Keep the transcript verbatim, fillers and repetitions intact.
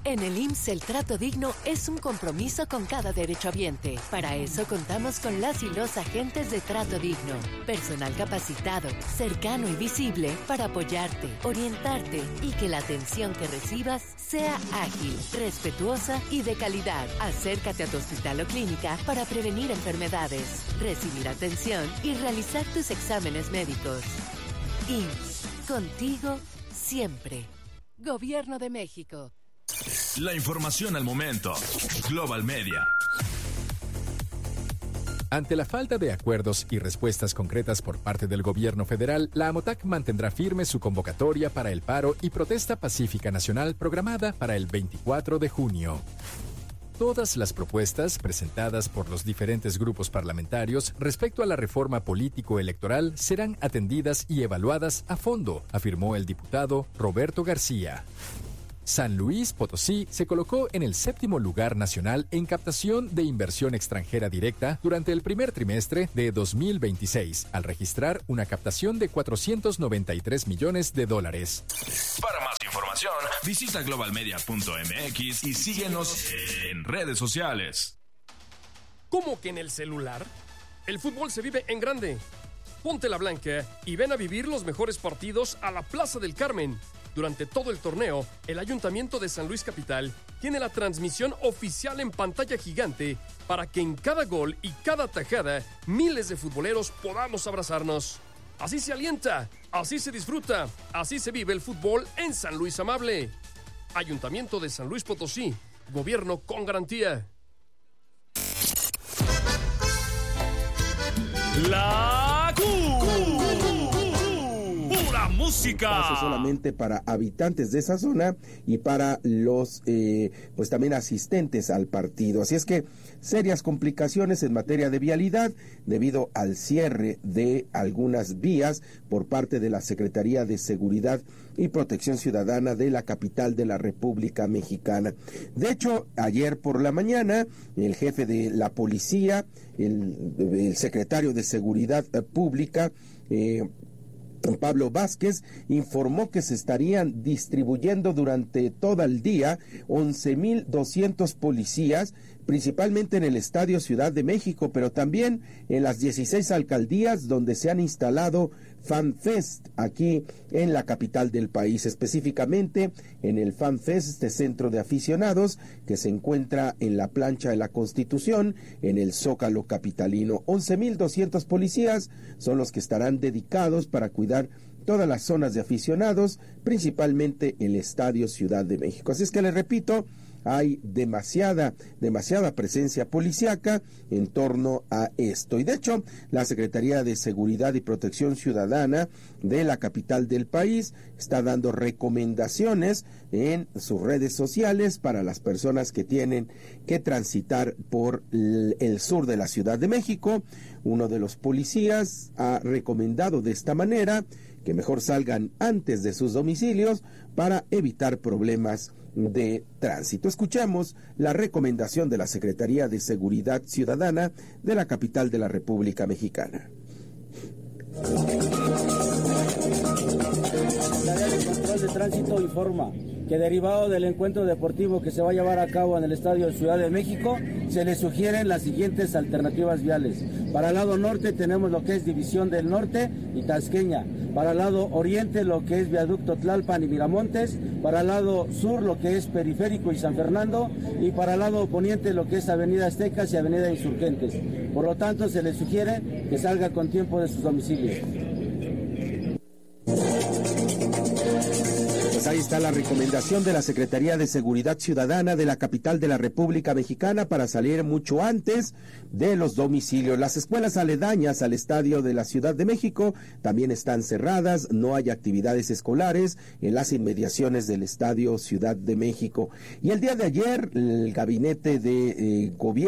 En el I M S S el trato digno es un compromiso con cada derechohabiente. Para eso contamos con las y los agentes de Trato Digno. Personal capacitado, cercano y visible para apoyarte, orientarte y que la atención que recibas sea ágil, respetuosa y de calidad. Acércate a tu hospital o clínica para prevenir enfermedades, recibir atención y realizar tus exámenes médicos. I M S S, contigo siempre. Gobierno de México. La información al momento. Global Media. Ante la falta de acuerdos y respuestas concretas por parte del gobierno federal, la AMOTAC mantendrá firme su convocatoria para el paro y protesta pacífica nacional programada para el veinticuatro de junio. Todas las propuestas presentadas por los diferentes grupos parlamentarios respecto a la reforma político-electoral serán atendidas y evaluadas a fondo, afirmó el diputado Roberto García. San Luis Potosí se colocó en el séptimo lugar nacional en captación de inversión extranjera directa durante el primer trimestre de dos mil veintiséis, al registrar una captación de cuatrocientos noventa y tres millones de dólares. Para más información, visita global media punto m x y síguenos en redes sociales. ¿Cómo que en el celular? El fútbol se vive en grande. Ponte la blanca y ven a vivir los mejores partidos a la Plaza del Carmen. Durante todo el torneo, el Ayuntamiento de San Luis Capital tiene la transmisión oficial en pantalla gigante para que en cada gol y cada tajada miles de futboleros podamos abrazarnos. Así se alienta, así se disfruta, así se vive el fútbol en San Luis Amable. Ayuntamiento de San Luis Potosí, gobierno con garantía. La Q. Pura música. Solamente para habitantes de esa zona y para los eh, pues también asistentes al partido. Así es que serias complicaciones en materia de vialidad debido al cierre de algunas vías por parte de la Secretaría de Seguridad y Protección Ciudadana de la capital de la República Mexicana. De hecho, ayer por la mañana, el jefe de la policía, el, el secretario de Seguridad Pública, eh, Pablo Vázquez, informó que se estarían distribuyendo durante todo el día once mil doscientos policías, principalmente en el Estadio Ciudad de México, pero también en las dieciséis alcaldías donde se han instalado FanFest aquí en la capital del país, específicamente en el FanFest, este centro de aficionados que se encuentra en la plancha de la Constitución, en el Zócalo capitalino. once mil doscientos policías son los que estarán dedicados para cuidar todas las zonas de aficionados, principalmente el Estadio Ciudad de México. Así es que les repito, hay demasiada, demasiada presencia policíaca en torno a esto. Y de hecho, la Secretaría de Seguridad y Protección Ciudadana de la capital del país está dando recomendaciones en sus redes sociales para las personas que tienen que transitar por el sur de la Ciudad de México. Uno de los policías ha recomendado de esta manera que mejor salgan antes de sus domicilios para evitar problemas de tránsito. Escuchamos la recomendación de la Secretaría de Seguridad Ciudadana de la capital de la República Mexicana. La Secretaría de Control de Tránsito informa que derivado del encuentro deportivo que se va a llevar a cabo en el Estadio Ciudad de México, se le sugieren las siguientes alternativas viales. Para el lado norte tenemos lo que es División del Norte y Tasqueña. Para el lado oriente lo que es Viaducto Tlalpan y Miramontes. Para el lado sur lo que es Periférico y San Fernando. Y para el lado poniente lo que es Avenida Aztecas y Avenida Insurgentes. Por lo tanto, se le sugiere que salga con tiempo de sus domicilios. Pues ahí está la recomendación de la Secretaría de Seguridad Ciudadana de la capital de la República Mexicana para salir mucho antes de los domicilios. Las escuelas aledañas al Estadio de la Ciudad de México también están cerradas, no hay actividades escolares en las inmediaciones del Estadio Ciudad de México. Y el día de ayer, el gabinete de eh, gobierno